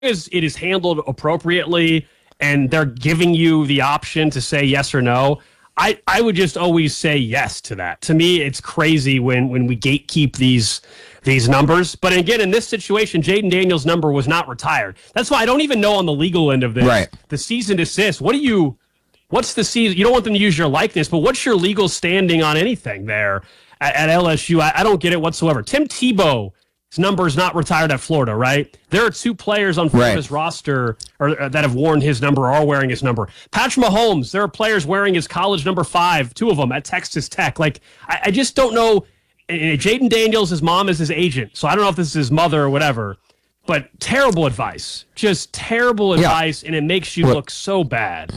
as it is handled appropriately and they're giving you the option to say yes or no, I would just always say yes to that. To me, it's crazy when we gatekeep these numbers. But again, in this situation, Jaden Daniels' number was not retired. That's why I don't even know on the legal end of this. Right. The cease and desist. What's the season? You don't want them to use your likeness, but what's your legal standing on anything there at LSU? I don't get it whatsoever. Tim Tebow's number is not retired at Florida, right? There are two players on Florida's roster that have worn his number or are wearing his number. Patrick Mahomes, there are players wearing his college number 5, 2 of them at Texas Tech. Like, I just don't know. Jaden Daniels, his mom is his agent, so I don't know if this is his mother or whatever. But terrible advice. Just terrible advice, and it makes you look so bad.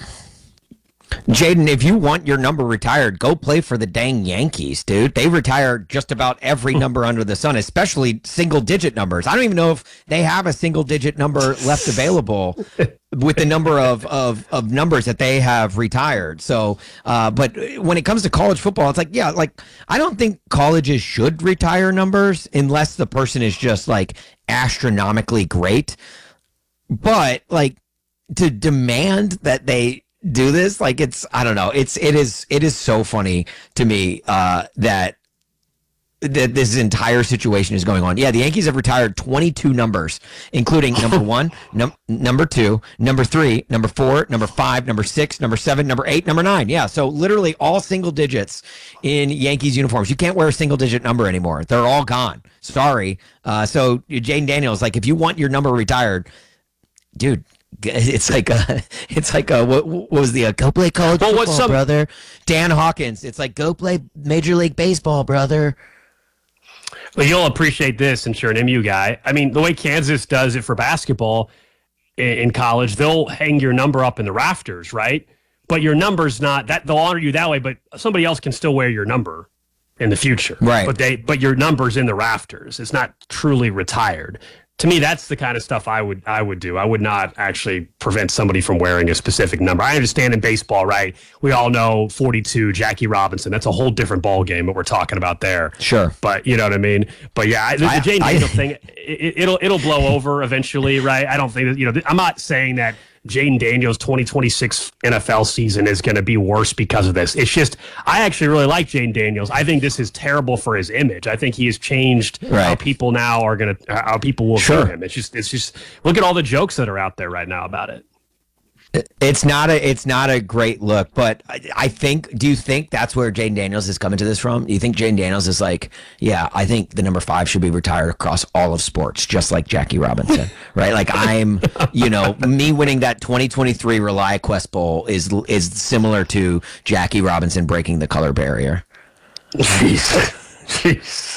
Jaden, if you want your number retired, go play for the dang Yankees, dude. They retire just about every number under the sun, especially single-digit numbers. I don't even know if they have a single-digit number left available with the number of numbers that they have retired. So, but when it comes to college football, it's like, I don't think colleges should retire numbers unless the person is just like astronomically great. But like to demand that they do this, like, I don't know, it is so funny to me that this entire situation is going on. Yeah, the Yankees have retired 22 numbers, including number 1, number 2, number 3, number 4, number 5, number 6, number 7, number 8, number 9. Yeah, so literally all single digits in Yankees uniforms. You can't wear a single digit number anymore. They're all gone. Sorry. So Jaden Daniels, like, if you want your number retired, dude, it's like what was the go play college football, brother? Dan Hawkins. It's like, go play Major League Baseball, brother. Well, you'll appreciate this, and sure, an MU guy. I mean, the way Kansas does it for basketball in college, they'll hang your number up in the rafters, right? But your number's not that. They'll honor you that way, but somebody else can still wear your number in the future, right? But your number's in the rafters. It's not truly retired. To me, that's the kind of stuff I would do. I would not actually prevent somebody from wearing a specific number. I understand in baseball, right? We all know 42, Jackie Robinson. That's a whole different ball game what we're talking about there. Sure. But you know what I mean? But yeah, the Jaden Daniels thing, it'll blow over eventually, right? I don't think that, I'm not saying that Jaden Daniels' 2026 NFL season is going to be worse because of this. It's just, I actually really like Jaden Daniels. I think this is terrible for his image. I think he has changed how people now are going to, how people will view him. It's just, look at all the jokes that are out there right now about it. It's not a great look, but do you think that's where Jaden Daniels is coming to this from? Do you think Jaden Daniels is like, yeah, I think the number 5 should be retired across all of sports, just like Jackie Robinson, right? Like, I'm, me winning that 2023 ReliaQuest Bowl is similar to Jackie Robinson breaking the color barrier. Jeez.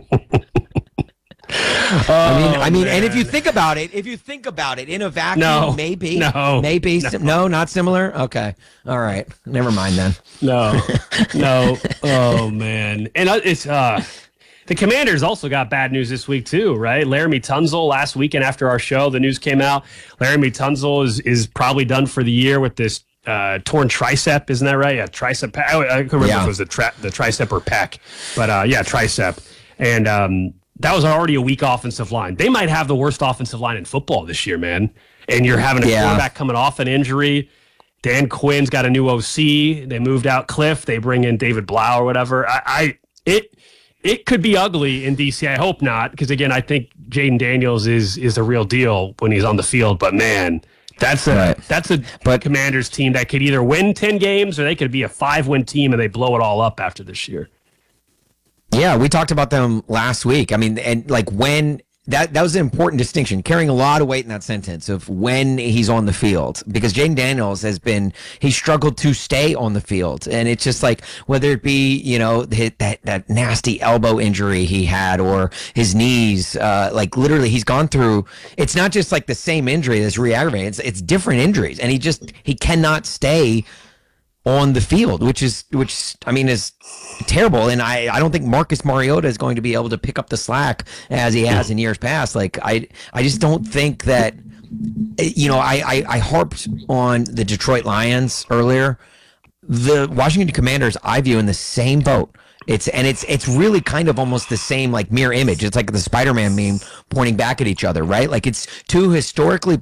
I mean, and if you think about it, in a vacuum, maybe, not similar. Okay, all right, never mind then. No. Oh man, and it's the Commanders also got bad news this week too, right? Laramie Tunsil last weekend after our show, the news came out. Laramie Tunsil is probably done for the year with this torn tricep, isn't that right? Yeah, tricep. I couldn't remember if it was the tricep or pec, but tricep, and that was already a weak offensive line. They might have the worst offensive line in football this year, man. And you're having a quarterback coming off an injury. Dan Quinn's got a new OC. They moved out Cliff. They bring in David Blau or whatever. It could be ugly in DC. I hope not, because again, I think Jaden Daniels is the real deal when he's on the field. But man, that's a Commanders team that could either win 10 games or they could be a 5-win team and they blow it all up after this year. Yeah, we talked about them last week. I mean, and like when that was an important distinction, carrying a lot of weight in that sentence of when he's on the field, because Jaden Daniels he struggled to stay on the field. And it's just like, whether it be, that nasty elbow injury he had or his knees, like literally he's gone through, it's not just like the same injury that's re-aggravated. It's different injuries. And he cannot stay on the field, which is terrible. And I don't think Marcus Mariota is going to be able to pick up the slack as he has in years past. Like, I just don't think that, I harped on the Detroit Lions earlier. The Washington Commanders, I view in the same boat It's really kind of almost the same like mirror image. It's like the Spider-Man meme pointing back at each other, right? Like it's two historically